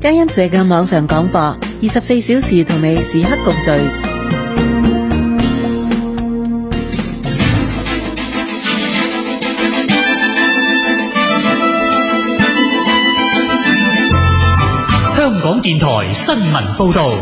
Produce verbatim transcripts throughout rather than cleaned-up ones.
佳音社嘅網上廣播，二十四小時同你時刻共聚。 香港電台新聞報道。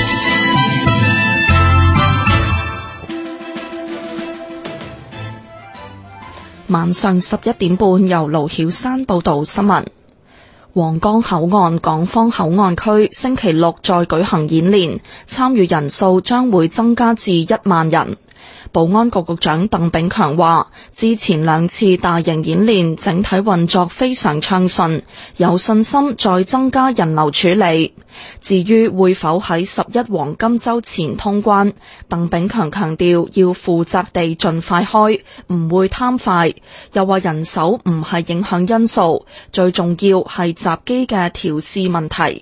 晚上十一點半，由盧曉山報道新聞。皇崗口岸港方口岸區星期六再舉行演練，參與人數將會增加至一萬人。保安局局長鄧炳強話，之前兩次大型演練整體運作非常暢順，有信心再增加人流處理。至於會否喺十一黃金週前通關，鄧炳強強調要負責地盡快開，唔會貪快。又話人手唔係影響因素，最重要係閘機嘅調試問題。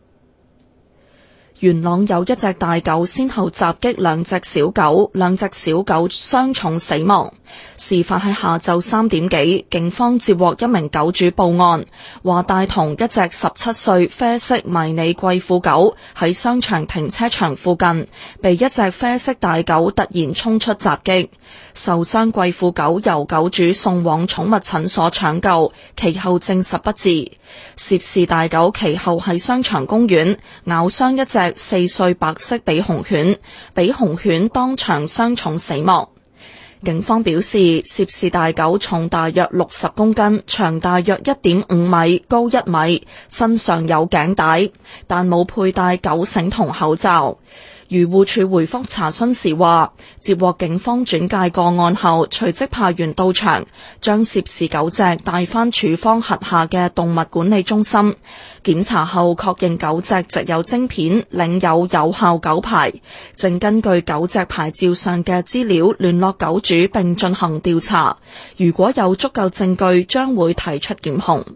元朗有一隻大狗先後襲擊兩隻小狗，兩隻小狗傷重死亡。事發喺下晝三點幾，警方接獲一名狗主報案，話帶同一隻十七歲啡色迷你貴婦狗喺商場停車場附近，被一隻啡色大狗突然衝出襲擊。受傷貴婦狗由狗主送往寵物診所搶救，其後證實不治。涉事大狗其後喺商場公園咬傷一隻四歲白色比熊犬，比熊犬當場傷重死亡。警方表示，涉事大狗重大約六十公斤，長大約一點五米，高一米，身上有頸帶，但冇佩戴狗繩同口罩。漁護署回覆查詢時話，接獲警方轉介個案後，隨即派員到場，將涉事狗隻帶返署方轄下嘅動物管理中心檢查後，確認狗隻植有晶片，領有有效狗牌，正根據狗隻牌照上嘅資料聯絡狗主並進行調查。如果有足夠證據，將會提出檢控。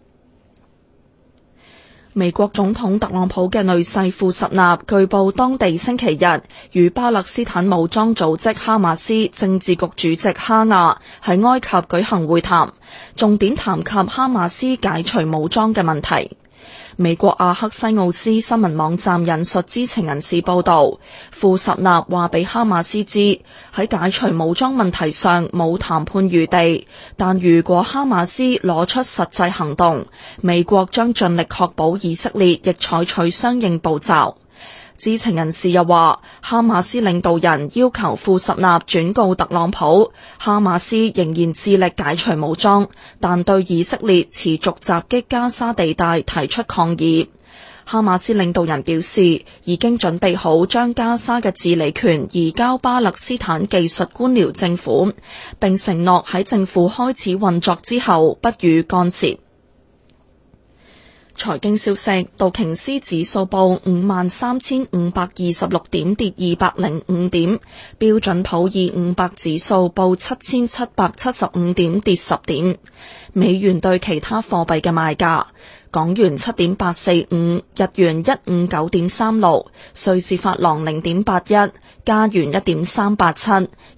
美國總統特朗普嘅女婿庫什納據報當地星期日與巴勒斯坦武裝組織哈馬斯政治局主席哈亞喺埃及舉行會談，重點談及哈馬斯解除武裝嘅問題。美國阿克西奧斯新聞網站引述知情人士報道，庫什納話俾哈馬斯知喺解除武裝問題上冇談判餘地，但如果哈馬斯攞出實際行動，美國將盡力確保以色列亦採取相應步驟。知情人士又話，哈馬斯領導人要求庫什納轉告特朗普，哈馬斯仍然致力解除武裝，但對以色列持續襲擊加沙地帶提出抗議。哈馬斯領導人表示，已經準備好將加沙嘅治理權移交巴勒斯坦技術官僚政府，並承諾喺政府開始運作之後不予干涉。財經消息，道瓊斯指數報五萬三千五百二十六點，跌二百零五點；標準普爾五百指數報七千七百七十五點，跌十點。美元對其他貨幣嘅賣價：港元七點八四五，日元一五九點三六，瑞士法郎零點八一，加元一點三八七，